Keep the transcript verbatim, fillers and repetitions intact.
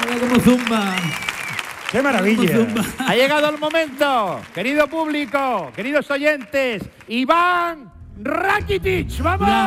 Mira cómo zumba. ¡Qué maravilla! Ha llegado el momento, querido público, queridos oyentes. Iván Rakitic, ¡vamos!